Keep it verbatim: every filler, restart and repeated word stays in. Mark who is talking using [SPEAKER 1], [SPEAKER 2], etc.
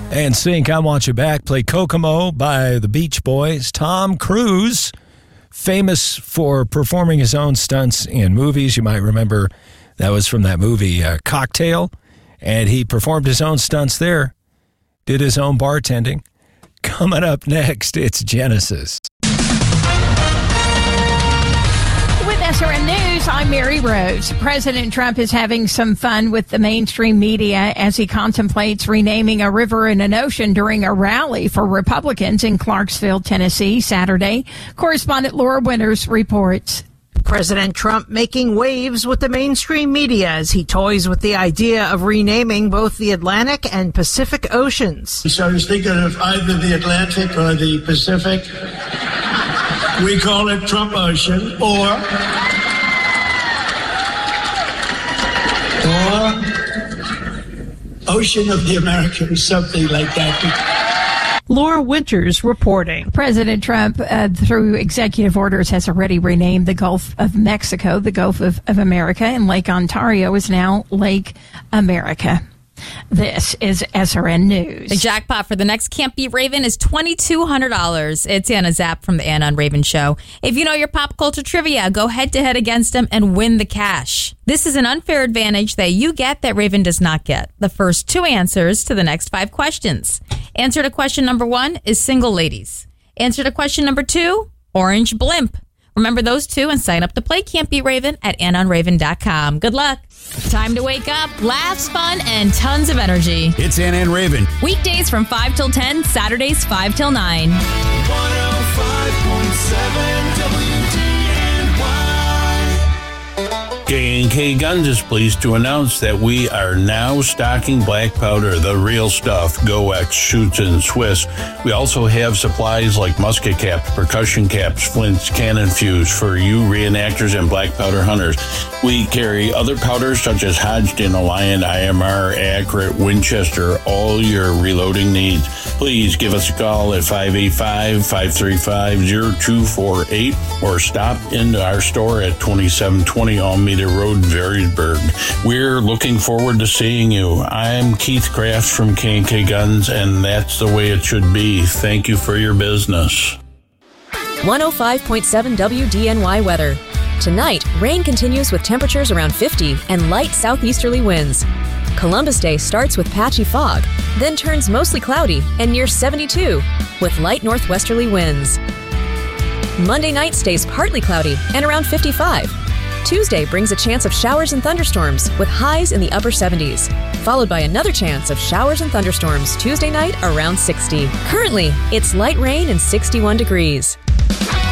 [SPEAKER 1] And Sync, I Want You Back, play Kokomo by the Beach Boys. Tom Cruise, famous for performing his own stunts in movies. You might remember that was from that movie uh, Cocktail, and he performed his own stunts there, did his own bartending. Coming up next, it's Genesis.
[SPEAKER 2] With S R N News, I'm Mary Rose. President Trump is having some fun with the mainstream media as he contemplates renaming a river and an ocean during a rally for Republicans in Clarksville, Tennessee, Saturday. Correspondent Laura Winters reports.
[SPEAKER 3] President Trump making waves with the mainstream media as he toys with the idea of renaming both the Atlantic and Pacific Oceans.
[SPEAKER 4] So I was thinking of either the Atlantic or the Pacific. We call it Trump Ocean, or, or Ocean of the Americans, something like that.
[SPEAKER 3] Laura Winters reporting.
[SPEAKER 2] President Trump, uh, through executive orders, has already renamed the Gulf of Mexico the Gulf of, of America, and Lake Ontario is now Lake America. This is S R N News.
[SPEAKER 5] The jackpot for the next Can't Beat Raven is two thousand two hundred dollars. It's Anna Zapp from the Anna and Raven Show. If you know your pop culture trivia, go head-to-head against them and win the cash. This is an unfair advantage that you get that Raven does not get. The first two answers to the next five questions. Answer to question number one is single ladies. Answer to question number two, orange blimp. Remember those two and sign up to play Can't Beat Raven at anna and raven dot com. Good luck. Time to wake up, laughs, fun, and tons of energy.
[SPEAKER 6] It's Anna and Raven.
[SPEAKER 5] Weekdays from five till ten, Saturdays five till nine.
[SPEAKER 7] one oh five point seven W D N Y.
[SPEAKER 8] K and K Guns is pleased to announce that we are now stocking black powder, the real stuff, Go X, Shoots, and Swiss. We also have supplies like musket caps, percussion caps, flints, cannon fuse for you reenactors and black powder hunters. We carry other powders such as Hodgdon, Alliant, I M R, Accurate, Winchester, all your reloading needs. Please give us a call at five eight five, five three five, zero two four eight or stop into our store at twenty-seven twenty Almeida Road, Varysburg. We're looking forward to seeing you. I'm Keith Crafts from K and K Guns, and that's the way it should be. Thank you for your business.
[SPEAKER 9] one oh five point seven W D N Y weather. Tonight, rain continues with temperatures around fifty and light southeasterly winds. Columbus Day starts with patchy fog, then turns mostly cloudy and near seventy-two with light northwesterly winds. Monday night stays partly cloudy and around fifty-five. Tuesday brings a chance of showers and thunderstorms with highs in the upper seventies, followed by another chance of showers and thunderstorms Tuesday night around sixty. Currently, it's light rain and sixty-one degrees.